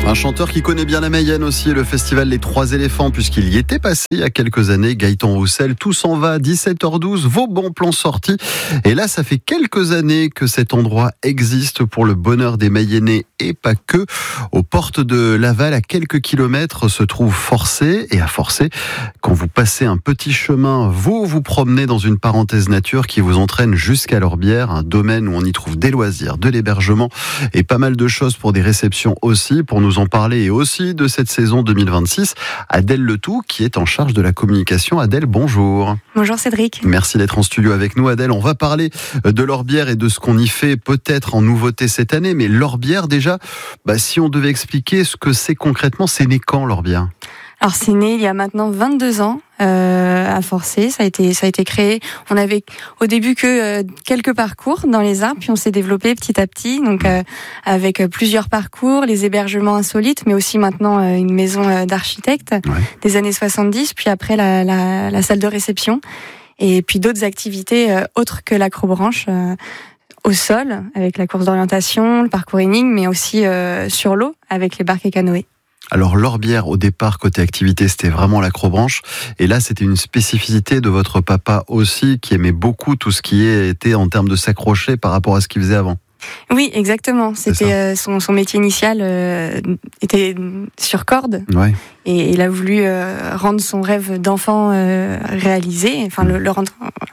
Un chanteur qui connaît bien la Mayenne aussi, le festival Les Trois Éléphants, puisqu'il y était passé il y a quelques années. Gaëtan Roussel, tout s'en va, 17h12, vos bons plans sortis. Et là, ça fait quelques années que cet endroit existe pour le bonheur des Mayennais et pas que. Aux portes de Laval, à quelques kilomètres, se trouve Forcé. Et à Forcé, quand vous passez un petit chemin, vous vous promenez dans une parenthèse nature qui vous entraîne jusqu'à l'Orbière, un domaine où on y trouve des loisirs, de l'hébergement et pas mal de choses pour des réceptions aussi. Pour nous en parler et aussi de cette saison 2026, Adèle Letout qui est en charge de la communication. Adèle, bonjour. Bonjour Cédric. Merci d'être en studio avec nous, Adèle. On va parler de l'Orbière et de ce qu'on y fait peut-être en nouveauté cette année. Mais l'Orbière déjà, si on devait expliquer ce que c'est concrètement, c'est né quand l'Orbière ? Alors c'est né il y a maintenant 22 ans à Forcé, ça a été créé. On avait au début que quelques parcours dans les arbres, puis on s'est développé petit à petit, donc avec plusieurs parcours, les hébergements insolites, mais aussi maintenant une maison d'architecte des années 70, puis après la salle de réception, et puis d'autres activités autres que l'acrobranche au sol, avec la course d'orientation, le parcours énigme, mais aussi sur l'eau avec les barques et canoës. Alors l'Orbière, au départ, côté activité, c'était vraiment l'acrobranche. Et là, c'était une spécificité de votre papa aussi, qui aimait beaucoup tout ce qui était en termes de s'accrocher par rapport à ce qu'il faisait avant. Oui, exactement. C'était son métier initial était sur corde. Ouais. Et il a voulu rendre son rêve d'enfant réalisé, enfin le rendre...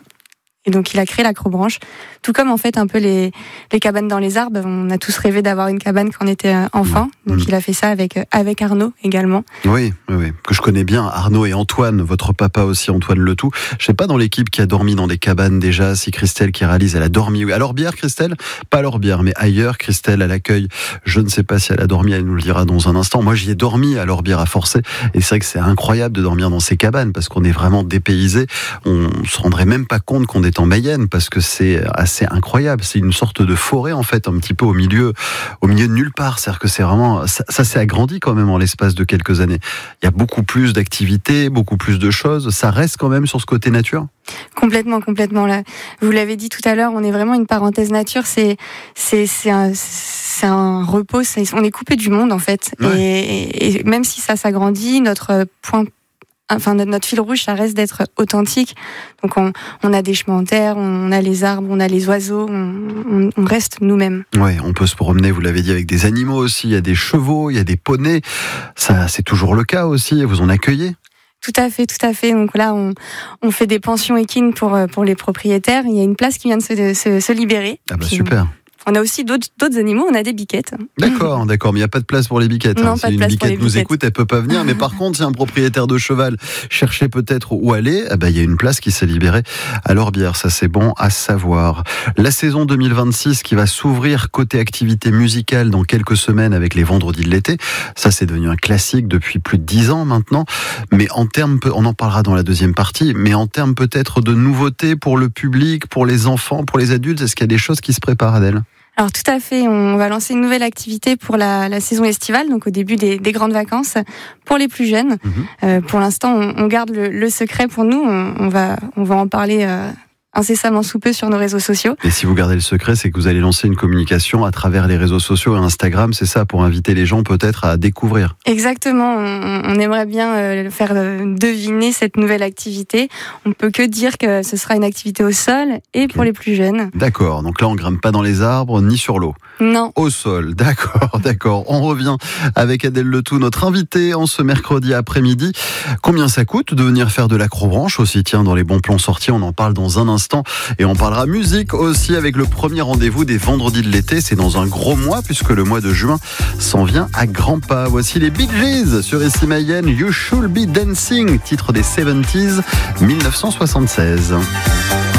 Et donc il a créé l'acrobranche, tout comme en fait un peu les cabanes dans les arbres. On a tous rêvé d'avoir une cabane quand on était enfant, donc il a fait ça avec Arnaud également. Oui, que je connais bien, Arnaud et Antoine, votre papa aussi, Antoine Letout. Je sais pas dans l'équipe qui a dormi dans des cabanes déjà, si Christelle qui réalise, elle a dormi à l'Orbière, Christelle, pas à l'Orbière, mais ailleurs, Christelle à l'accueil. Je ne sais pas si elle a dormi, elle nous le dira dans un instant. Moi j'y ai dormi à l'Orbière à Forcé, et c'est vrai que c'est incroyable de dormir dans ces cabanes parce qu'on est vraiment dépaysé. On se rendrait même pas compte qu'on est en Mayenne parce que c'est assez incroyable. C'est une sorte de forêt en fait, un petit peu au milieu de nulle part. C'est-à-dire que c'est vraiment ça s'est agrandi quand même en l'espace de quelques années. Il y a beaucoup plus d'activités, beaucoup plus de choses. Ça reste quand même sur ce côté nature. Complètement là. Vous l'avez dit tout à l'heure, on est vraiment une parenthèse nature. C'est un repos. On est coupé du monde en fait. Ouais. Et même si ça s'agrandit, notre fil rouge, ça reste d'être authentique. Donc on a des chemins en terre, on a les arbres, on a les oiseaux, on reste nous-mêmes. Ouais, on peut se promener, vous l'avez dit, avec des animaux aussi. Il y a des chevaux, il y a des poneys. Ça, c'est toujours le cas aussi. Vous en accueillez ? Tout à fait. Donc là, on fait des pensions équines pour les propriétaires. Il y a une place qui vient de se libérer. Ah bah super. On a aussi d'autres animaux, on a des biquettes. D'accord, mais il n'y a pas de place pour les biquettes. Non, pas de place si une pour les biquette nous écoute, elle peut pas venir. Mais par contre, si un propriétaire de cheval cherchait peut-être où aller, il y a une place qui s'est libérée à l'Orbière. Ça, c'est bon à savoir. La saison 2026 qui va s'ouvrir côté activité musicale dans quelques semaines avec les vendredis de l'été. Ça, c'est devenu un classique depuis plus de 10 ans maintenant. Mais en termes, on en parlera dans la deuxième partie, mais en termes peut-être de nouveautés pour le public, pour les enfants, pour les adultes, est-ce qu'il y a des choses qui se préparent, Adèle ? Alors tout à fait, on va lancer une nouvelle activité pour la saison estivale, donc au début des grandes vacances pour les plus jeunes. Pour l'instant, on garde le secret pour nous. On va en parler incessamment sous peu sur nos réseaux sociaux. Et si vous gardez le secret, c'est que vous allez lancer une communication à travers les réseaux sociaux et Instagram, c'est ça, pour inviter les gens peut-être à découvrir. Exactement, on aimerait bien faire deviner cette nouvelle activité. On peut que dire que ce sera une activité au sol et pour les plus jeunes. D'accord, donc là on grimpe pas dans les arbres ni sur l'eau. Non. Au sol, d'accord. On revient avec Adèle Letout, notre invitée en ce mercredi après-midi. Combien ça coûte de venir faire de l'acrobranche aussi ? Tiens, dans les bons plans sortis, on en parle dans un instant. Et on parlera musique aussi avec le premier rendez-vous des vendredis de l'été. C'est dans un gros mois puisque le mois de juin s'en vient à grands pas. Voici les Bee Gees sur Ici Mayenne. You Should Be Dancing, titre des 70s, 1976.